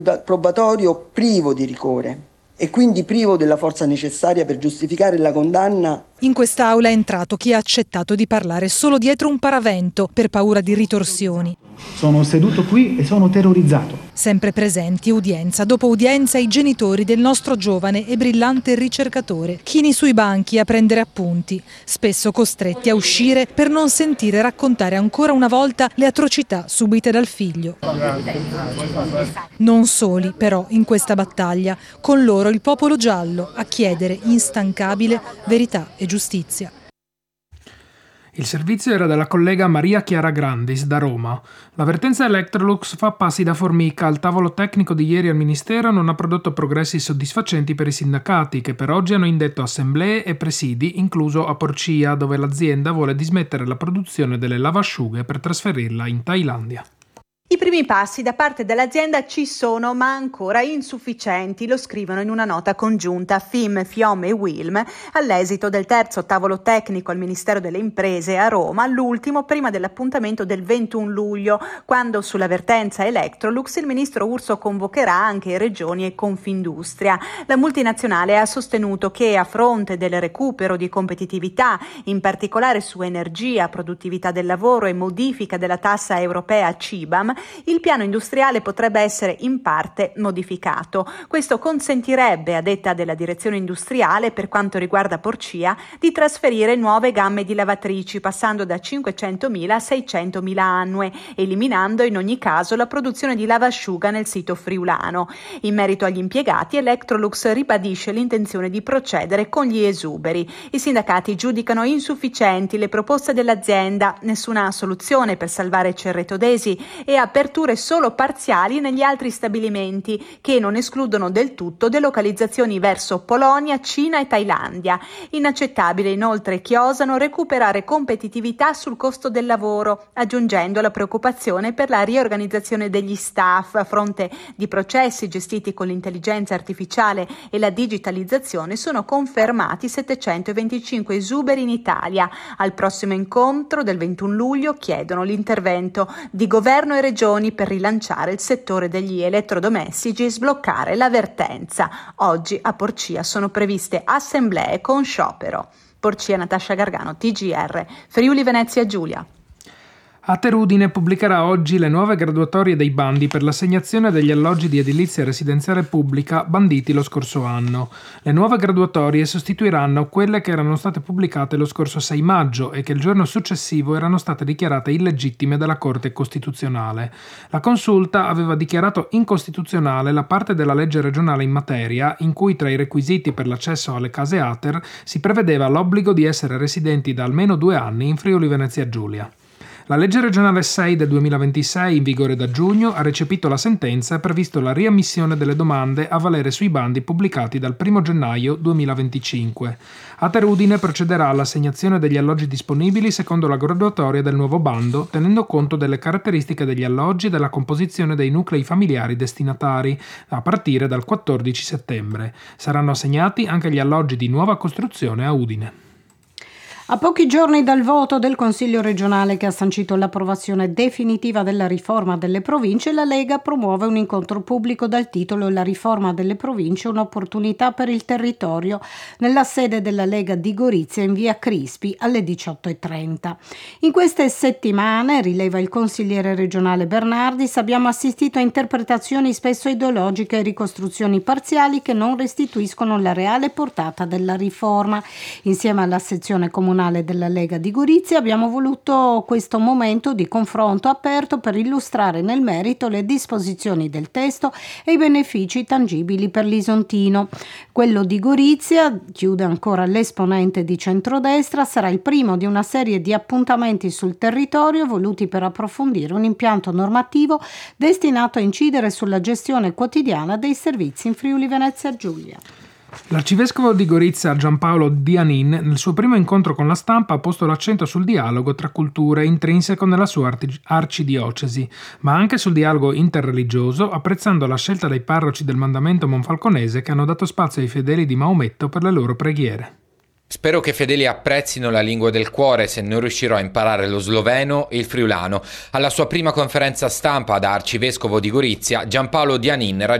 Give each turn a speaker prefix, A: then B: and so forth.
A: probatorio privo di rigore e quindi privo della forza necessaria per giustificare la condanna.
B: In quest'aula è entrato chi ha accettato di parlare solo dietro un paravento per paura di ritorsioni.
C: Sono seduto qui e sono terrorizzato.
B: Sempre presenti, udienza dopo udienza, i genitori del nostro giovane e brillante ricercatore, chini sui banchi a prendere appunti, spesso costretti a uscire per non sentire raccontare ancora una volta le atrocità subite dal figlio. Non soli, però, in questa battaglia, con loro il popolo giallo a chiedere instancabile verità e giustizia.
D: Il servizio era della collega Maria Chiara Grandis, da Roma. La vertenza Electrolux fa passi da formica. Il tavolo tecnico di ieri al Ministero non ha prodotto progressi soddisfacenti per i sindacati, che per oggi hanno indetto assemblee e presidi, incluso a Porcia, dove l'azienda vuole dismettere la produzione delle lavasciughe per trasferirla in Thailandia.
E: I primi passi da parte dell'azienda ci sono, ma ancora insufficienti, lo scrivono in una nota congiunta FIM, FIOM e WILM, all'esito del terzo tavolo tecnico al Ministero delle Imprese a Roma, l'ultimo prima dell'appuntamento del 21 luglio, quando sulla vertenza Electrolux il ministro Urso convocherà anche Regioni e Confindustria. La multinazionale ha sostenuto che a fronte del recupero di competitività, in particolare su energia, produttività del lavoro e modifica della tassa europea CIBAM, il piano industriale potrebbe essere in parte modificato. Questo consentirebbe, a detta della direzione industriale, per quanto riguarda Porcia, di trasferire nuove gamme di lavatrici, passando da 500.000 a 600.000 annue, eliminando in ogni caso la produzione di lavasciuga nel sito friulano. In merito agli impiegati, Electrolux ribadisce l'intenzione di procedere con gli esuberi. I sindacati giudicano insufficienti le proposte dell'azienda, nessuna soluzione per salvare Cerreto Desi e aperture solo parziali negli altri stabilimenti, che non escludono del tutto delocalizzazioni verso Polonia, Cina e Thailandia. Inaccettabile inoltre, chiosano, recuperare competitività sul costo del lavoro, aggiungendo la preoccupazione per la riorganizzazione degli staff a fronte di processi gestiti con l'intelligenza artificiale e la digitalizzazione. Sono confermati 725 esuberi in Italia. Al prossimo incontro del 21 luglio chiedono l'intervento di governo e regioni per rilanciare il settore degli elettrodomestici e sbloccare la vertenza. Oggi a Porcia sono previste assemblee con sciopero. Porcia, Natascia Gargano, TGR, Friuli Venezia Giulia.
D: Ater Udine pubblicherà oggi le nuove graduatorie dei bandi per l'assegnazione degli alloggi di edilizia residenziale pubblica banditi lo scorso anno. Le nuove graduatorie sostituiranno quelle che erano state pubblicate lo scorso 6 maggio e che il giorno successivo erano state dichiarate illegittime dalla Corte Costituzionale. La Consulta aveva dichiarato incostituzionale la parte della legge regionale in materia in cui tra i requisiti per l'accesso alle case Ater si prevedeva l'obbligo di essere residenti da almeno 2 anni in Friuli Venezia Giulia. La legge regionale 6 del 2026, in vigore da giugno, ha recepito la sentenza e previsto la riammissione delle domande a valere sui bandi pubblicati dal 1 gennaio 2025. Ater Udine procederà all'assegnazione degli alloggi disponibili secondo la graduatoria del nuovo bando, tenendo conto delle caratteristiche degli alloggi e della composizione dei nuclei familiari destinatari, a partire dal 14 settembre. Saranno assegnati anche gli alloggi di nuova costruzione a Udine.
F: A pochi giorni dal voto del Consiglio regionale che ha sancito l'approvazione definitiva della riforma delle province, la Lega promuove un incontro pubblico dal titolo «La riforma delle province, un'opportunità per il territorio» nella sede della Lega di Gorizia in via Crispi alle 18:30. In queste settimane, rileva il consigliere regionale Bernardis, abbiamo assistito a interpretazioni spesso ideologiche e ricostruzioni parziali che non restituiscono la reale portata della riforma. Insieme alla sezione comunale della Lega di Gorizia abbiamo voluto questo momento di confronto aperto per illustrare nel merito le disposizioni del testo e i benefici tangibili per l'Isontino. Quello di Gorizia, chiude ancora l'esponente di centrodestra, sarà il primo di una serie di appuntamenti sul territorio voluti per approfondire un impianto normativo destinato a incidere sulla gestione quotidiana dei servizi in Friuli Venezia Giulia.
D: L'arcivescovo di Gorizia Giampaolo Dianin, nel suo primo incontro con la stampa, ha posto l'accento sul dialogo tra culture intrinseco nella sua arcidiocesi, ma anche sul dialogo interreligioso, apprezzando la scelta dei parroci del mandamento monfalconese che hanno dato spazio ai fedeli di Maometto per le loro preghiere.
G: Spero che i fedeli apprezzino la lingua del cuore se non riuscirò a imparare lo sloveno e il friulano. Alla sua prima conferenza stampa da arcivescovo di Gorizia, Giampaolo Dianin